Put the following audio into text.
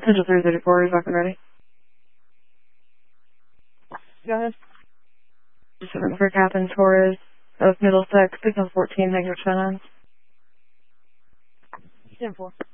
Central 334, is Rocket ready? Go ahead. For Captain Torres of Middlesex, signal 14, negative 10. 10-4.